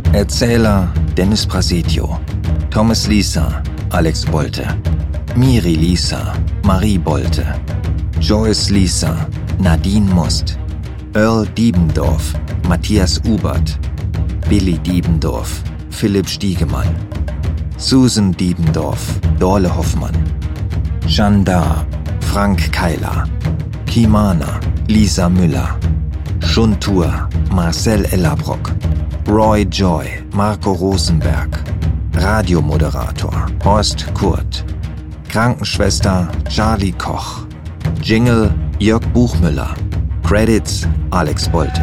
Erzähler Dennis Prasidio, Thomas Lisa, Alex Bolte, Miri Lisa, Marie Bolte, Joyce Lisa, Nadine Must, Earl Diebendorf, Matthias Ubert, Billy Diebendorf, Philipp Stiegemann, Susan Diebendorf, Dorle Hoffmann, Jandar, Frank Keiler, Kimana, Lisa Müller, Shuntur, Marcel Ellerbrock, Roy Joy, Marco Rosenberg, Radiomoderator, Horst Kurt, Krankenschwester, Charlie Koch, Jingle, Jörg Buchmüller, Credits, Alex Bolte.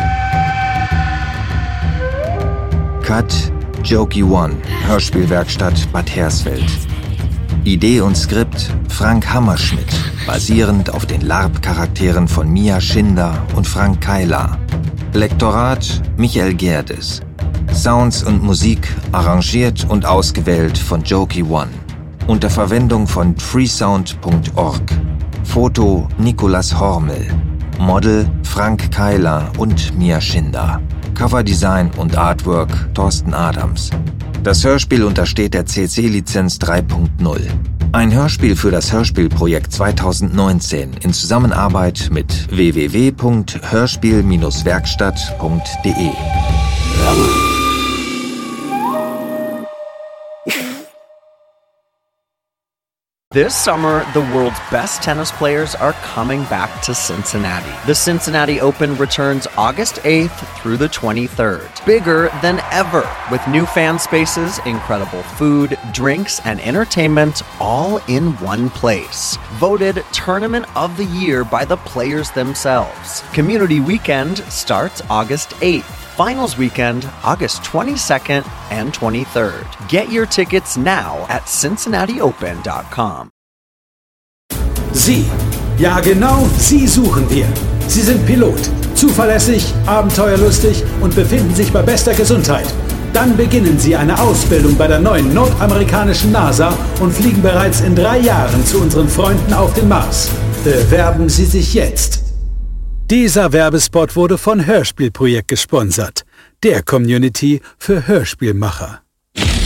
Cut, Jokey One, Hörspielwerkstatt Bad Hersfeld. Idee und Skript, Frank Hammerschmidt, basierend auf den LARP-Charakteren von Mia Schinder und Frank Keiler. Lektorat, Michael Gerdes. Sounds und Musik, arrangiert und ausgewählt von Jokey One. Unter Verwendung von freesound.org. Foto, Nicolas Hormel. Model, Frank Keiler und Mia Schinder. Coverdesign und Artwork, Thorsten Adams. Das Hörspiel untersteht der CC-Lizenz 3.0. Ein Hörspiel für das Hörspielprojekt 2019 in Zusammenarbeit mit www.hörspiel-werkstatt.de. This summer, the world's best tennis players are coming back to Cincinnati. The Cincinnati Open returns August 8th through the 23rd. Bigger than ever, with new fan spaces, incredible food, drinks, and entertainment all in one place. Voted Tournament of the Year by the players themselves. Community Weekend starts August 8th. Finals Weekend, August 22nd and 23rd. Get your tickets now at cincinnatiopen.com. Sie, ja genau Sie suchen wir. Sie sind Pilot, zuverlässig, abenteuerlustig und befinden sich bei bester Gesundheit. Dann beginnen Sie eine Ausbildung bei der neuen nordamerikanischen NASA und fliegen bereits in 3 Jahren zu unseren Freunden auf den Mars. Bewerben Sie sich jetzt. Dieser Werbespot wurde von Hörspielprojekt gesponsert, der Community für Hörspielmacher.